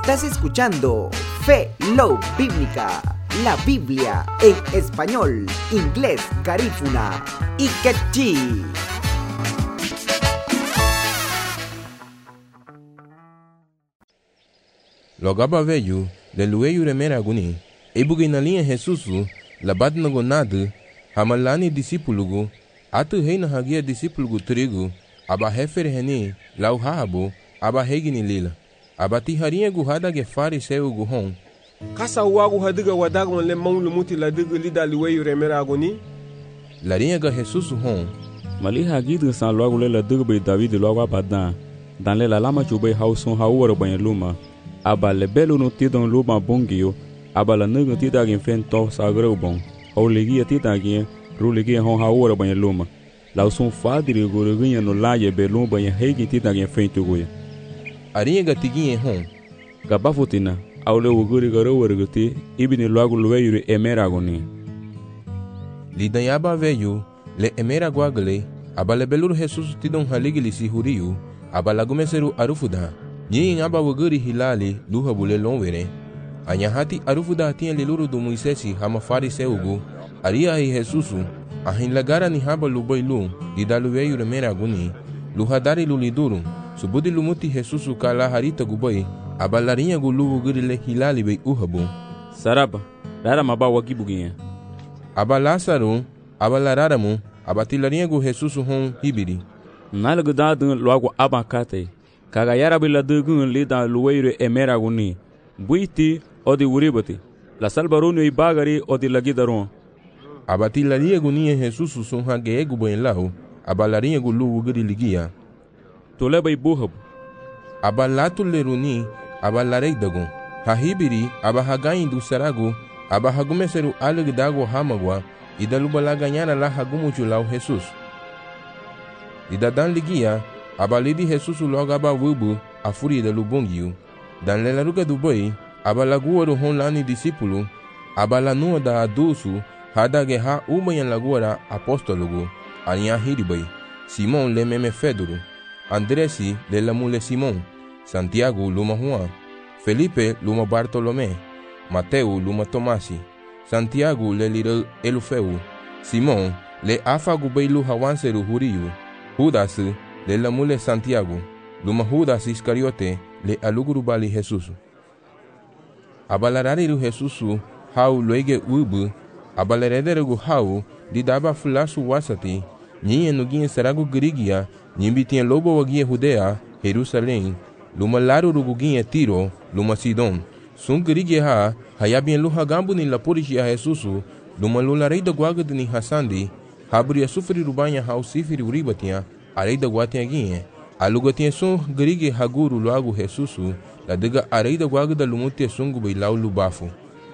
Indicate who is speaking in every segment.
Speaker 1: Estás escuchando Fe Love Bíblica, la Biblia en español, inglés, garífuna y quechí.
Speaker 2: Logaba veio, de lueio remera guni, ebugue na linha Jesus, labat na gonado, hamalani discípulo, atu reina hagia discípulo trigo, aba refer reni, lau habo, aba regni lila, aba tiharinha guhada ge fariseu guhon.
Speaker 3: Kasa wagu hadiga wadagon le maulu muti la diga lida lueio remera guni?
Speaker 2: Larinha ga Jesus hon.
Speaker 4: Mali hagidu san logo le la diga be David logo abadan, dan le la lama chube hauson hauara banha luma. Aba le belo no tidon luma bongio, aba la nugu tidagin fento sagreu bon, ou legia tidagin, rulegia hon hauara banha luma. Lau son fadri guruguinha no laia belum banha heigin tidagin fento goia.
Speaker 2: Arinha ga tiguinha hon.
Speaker 4: Gabafutina, au le uguri garou erguti, ibini logo lueiro emeragoni.
Speaker 2: Lidanhaba veio, le emeraguagle, aba le belur Jesus tidon haligili si huriu, aba lagumeseru arufuda. Nyin aba waguri hilali luha bule lonwere. Anyahati arufuda tinha liluru do Moisesi hama fariseugu. Aria hi Jesusu. Ahin lagara ni haba lubailu. Didaluveyu remera guni. Luhadari luliduru. Subudi lumuti Jesusu kala harita gubai. Aba larinha gulu waguri le hilali bei uhabu.
Speaker 4: Saraba. Rara maba wagibuginha.
Speaker 2: Aba Lázaro. Aba lararamu. Aba tilarinha gu Jesusu hon hibiri.
Speaker 4: Nalagudadun logo abakate. Kagayara bila dugun lida lueiro emeraguni. Buiti odi uribati. La salbarunio i bagari odi lagidaron.
Speaker 2: Abati laria gunia Jesus son hageegu bem lau. Abalarinha gulu ugri ligia.
Speaker 4: Toleba i burrab.
Speaker 2: Abalatu leruni. Abalarei-dagon. Hahibiri. Abahagain do sarago. Abahagumeseru alegdago hamagua. Idalubalaganhara la hagumuchulau Jesus. Idadan ligia. Abalidi Jesus logo abavubu, a furida lubongiu. Dan lelaruga do boi, abalaguaro honlani discípulo, abalanua da adulso, hada guerra ubanhan laguara apóstologo, alinha hiribai, Simão le meme Fedoro, Andresi le la mule Simão, Santiago luma Juan, Felipe luma Bartolomé, Mateu luma Tomasi, Santiago le lira Elufeu, Simão le afagu beilu hawanseru huriu, Judas le la mule Santiago, luma Judas Iscariote, le aluguru bali Jesus. Abalarariru Jesus, hau loige ubu, abalarederegu hau, didaba fulasu wasati, ninha nuguinha sarago grigia, nimbitinha lobo waguinha Judea, Jerusalém, luma laru ruguinha Tiro, luma Sidon, sun grigia ha, hayabinha luhagambu ni lapurishi a Jesus, luma lularei da guaga de ni Hassandi, habria sufri rubanha hau sifiri uribatinha, arei da guatinha aluga tinha sun grige haguru logo Jesusu, la diga arei da guaga da lumutia sungu bei lau lubafu.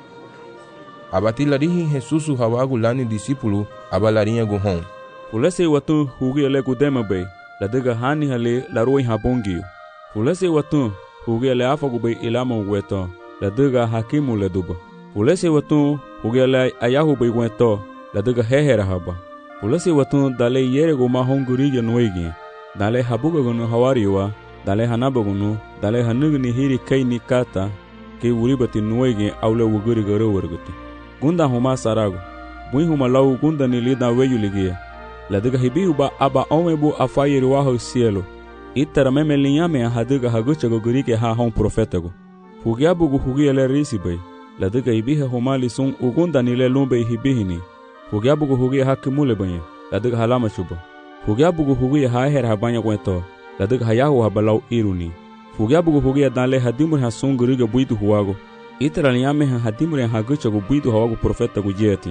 Speaker 2: Abatilarihi Jesusu hawagu lani discípulo, abalarinha guhon.
Speaker 4: Fulese watu hugi ale kudema bei, la diga hani hale la roi habongio. Fulese watu hugi ale afagu bei ilama weto, la diga hakimu le duba. Fulese watu hugi ale ayahu bei weto, la diga hehera haba. Fulese watu dale yere goma hongurige nuegi, dale habuga gunu hawariwa, dale hanabagunu, dale hanugni hiri kai ni kata, ke uribati nuegi aule wuguri garo warguti. Gunda huma sarago, bui huma lau gunda ni lida weyu ligia. La diga hibihuba aba omebu afayiri waho cielo. Itara meme linyame hadiga hagucha gugurike ha hon profetago. Hugiabugu hugiele risibai. La diga hibiha huma lisun ugunda ni le lumbe hibihini. Hugiabugu hugia hakimule banye, la diga halama chuba. Hugiabugu hugia haher habanya kwento, la diga hayahu habalau iruni. Hugiabugu hugia danle hadimur hasunguriga buitu huwago. Itara linyame hadimur hagucha gubuitu hawago profeta gujiati.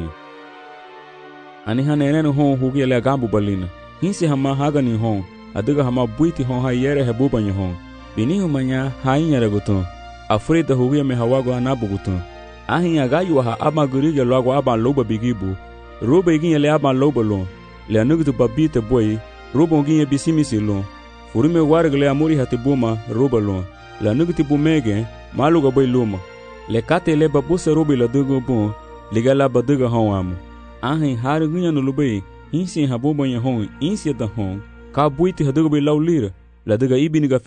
Speaker 4: Ani hanenenu hon hugia le gambu balina. Hinsi hama hagani hon, adiga hama buiti hon hayere hebubanya hon. Binihu manya hainyere gutun. Afrida hugia me hawago anabu gutun. Ahinya gayu ha ama guriga logo aba loba bigibu. Roba iginye le aba loba lon. Le anugutu babite boy, roba iginye bisimisi lon. Furume wargle amuri hatibuma roba lon. Le anugutu bumege, maluga boy luma. Le kate le babuse robi la dugo bon, ligala baduga hon amu. Ahin hari gunya no lubai, insi habumanya hon, insi da hon. Ka buiti haduga bai laulira, la duga ibiniga